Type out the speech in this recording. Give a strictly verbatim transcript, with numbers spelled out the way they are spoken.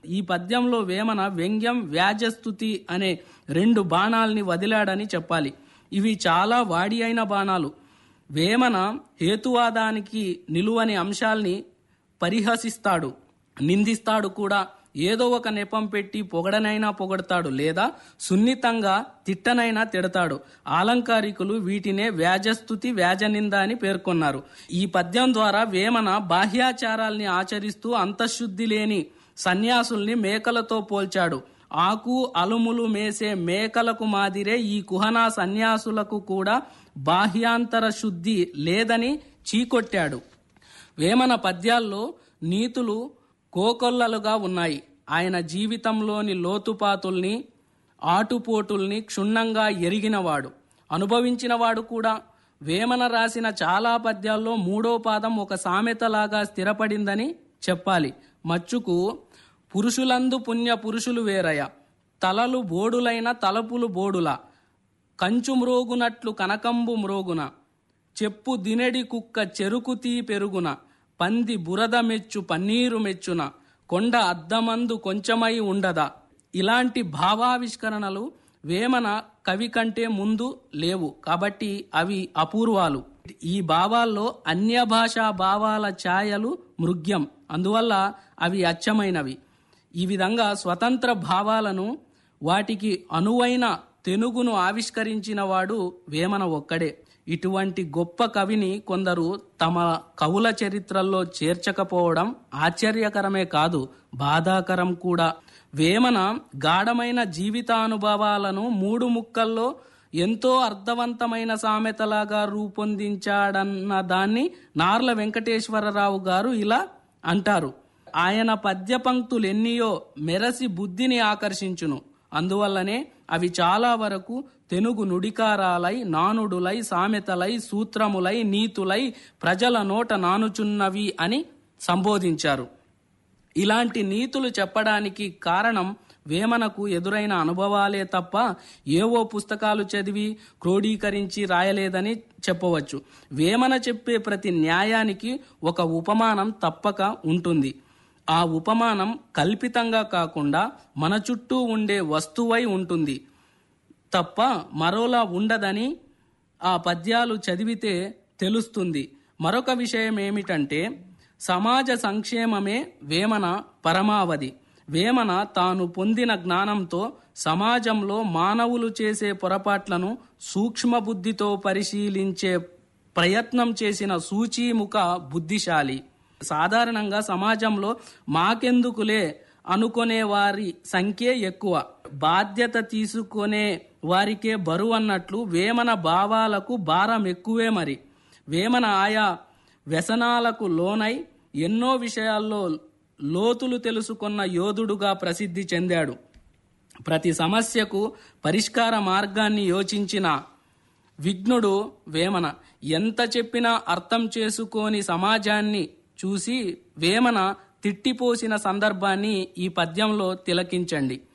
ఈ పద్యంలో వేమన వ్యంగ్యం, వ్యాజస్తుతి అనే రెండు బాణాల్ని వదిలాడని చెప్పాలి. ఇవి చాలా వాడి అయిన బాణాలు. వేమన హేతువాదానికి నిలువని అంశాల్ని పరిహసిస్తాడు, నిందిస్తాడు కూడా. ఏదో ఒక నెపం పెట్టి పొగడనైనా పొగడతాడు, లేదా సున్నితంగా తిట్టనైనా తిడతాడు. ఆలంకారికులు వీటినే వ్యాజస్తుతి, వ్యాజనింద అని పేర్కొన్నారు. ఈ పద్యం ద్వారా వేమన బాహ్యాచారాల్ని ఆచరిస్తూ అంతఃశుద్ధి లేని సన్యాసుల్ని మేకలతో పోల్చాడు. ఆకు అలుములు మేసే మేకలకు మాదిరే ఈ కుహనా సన్యాసులకు కూడా బాహ్యాంతర శుద్ధి లేదని చీకొట్టాడు. వేమన పద్యాల్లో నీతులు కోకొల్లలుగా ఉన్నాయి. ఆయన జీవితంలోని లోతుపాతుల్ని, ఆటుపోటుల్ని క్షుణ్ణంగా ఎరిగినవాడు, అనుభవించినవాడు కూడా. వేమన రాసిన చాలా పద్యాల్లో మూడో పాదం ఒక సామెతలాగా స్థిరపడిందని చెప్పాలి. మచ్చుకు పురుషులందు పుణ్య పురుషులు వేరయ, తలలు బోడులైన తలపులు బోడుల, కంచు మ్రోగునట్లు కనకంబు మ్రోగున, చెప్పు దినెడి కుక్క చెరుకు తీ పెరుగున, పంది బురద మెచ్చు పన్నీరు మెచ్చున, కొండ అద్దమందు కొంచెమై ఉండదా. ఇలాంటి భావావిష్కరణలు వేమన కవి కంటే ముందు లేవు కాబట్టి అవి అపూర్వాలు. ఈ భావాల్లో అన్య భాషా భావాల ఛాయలు మృగ్యం, అందువల్ల అవి అచ్చమైనవి. ఈ విధంగా స్వతంత్ర భావాలను, వాటికి అనువైన తెనుగును ఆవిష్కరించిన వాడు వేమన ఒక్కడే. ఇటువంటి గొప్ప కవిని కొందరు తమ కవుల చరిత్రల్లో చేర్చకపోవడం ఆశ్చర్యకరమే కాదు, బాధాకరం కూడా. వేమన గాఢమైన జీవితానుభవాలను మూడు ముక్కల్లో ఎంతో అర్థవంతమైన సామెతలాగా రూపొందించాడన్న దాన్ని నార్ల వెంకటేశ్వరరావు గారు ఇలా అంటారు: ఆయన పద్య పంక్తులెన్నియో మెరసి బుద్ధిని ఆకర్షించును, అందువల్లనే అవి చాలా వరకు తెనుగు నుడికారాలై, నానుడులై, సామెతలై, సూత్రములై, నీతులై ప్రజల నోట నానుచున్నవి అని సంబోధించారు. ఇలాంటి నీతులు చెప్పడానికి కారణం వేమనకు ఎదురైన అనుభవాలే తప్ప ఏవో పుస్తకాలు చదివి క్రోడీకరించి రాయలేదని చెప్పవచ్చు. వేమన చెప్పే ప్రతి న్యాయానికి ఒక ఉపమానం తప్పక ఉంటుంది. ఆ ఉపమానం కల్పితంగా కాకుండా మన చుట్టూ ఉండే వస్తువై ఉంటుంది తప్ప మరోలా ఉండదని ఆ పద్యాలు చదివితే తెలుస్తుంది. మరొక విషయం ఏమిటంటే, సమాజ సంక్షేమమే వేమన పరమావధి. వేమన తాను పొందిన జ్ఞానంతో సమాజంలో మానవులు చేసే పొరపాట్లను సూక్ష్మబుద్ధితో పరిశీలించే ప్రయత్నం చేసిన సూచీముఖ బుద్ధిశాలి. సాధారణంగా సమాజంలో మాకెందుకులే అనుకునే వారి సంఖ్య ఎక్కువ, బాధ్యత తీసుకునే వారికే బరువు అన్నట్లు వేమన భావాలకు భారం ఎక్కువే. మరి వేమన ఆయా వ్యసనాలకు లోనై ఎన్నో విషయాల్లో లోతులు తెలుసుకున్న యోధుడుగా ప్రసిద్ధి చెందాడు. ప్రతి సమస్యకు పరిష్కార మార్గాన్ని యోచించిన విఘ్నుడు వేమన. ఎంత చెప్పినా అర్థం చేసుకోని సమాజాన్ని చూసి వేమన తిట్టిపోసిన సందర్భాన్ని ఈ పద్యంలో తిలకించండి.